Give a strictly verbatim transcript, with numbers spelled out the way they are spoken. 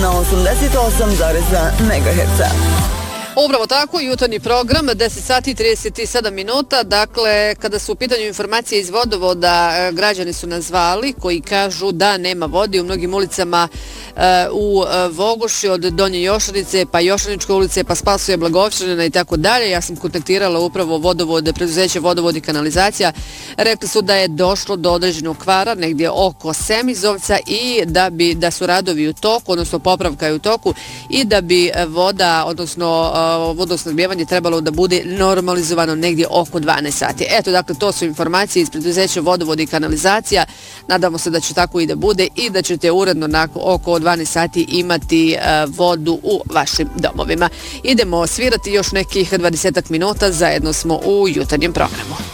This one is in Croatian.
na osamdeset osam zarez dva megaherca. Upravo tako, jutarnji program, deset sati i trideset sedam minuta. Dakle, kada su u pitanju informacije iz vodovoda, građani su nas zvali koji kažu da nema vode u mnogim ulicama u Vogoši, od Donje Jošanice, pa Jošaničke ulice, pa Spasuje Blagovčanina i tako dalje. Ja sam kontaktirala upravo vodovod, preduzeće Vodovod i kanalizacija. Rekli su da je došlo do određenog kvara, negdje oko Semizovca, i da bi da su radovi u toku, odnosno popravka je u toku, i da bi voda, odnosno vodosnabdijevanje trebalo da bude normalizovano negdje oko dvanaest sati. Eto, dakle, to su informacije iz preduzeća Vodovod i kanalizacija. Nadamo se da će tako i da bude i da ćete uredno nakon oko dvanaest sati imati uh, vodu u vašim domovima. Idemo svirati još nekih dvadesetak minuta, zajedno smo u jutarnjem programu.